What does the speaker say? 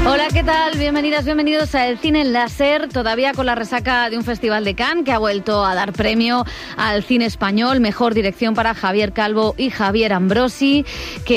Hola, ¿qué tal? Bienvenidas, bienvenidos a El Cine Láser, todavía con la resaca de un festival de Cannes que ha vuelto a dar premio al cine español, mejor dirección para Javier Calvo y Javier Ambrosi, que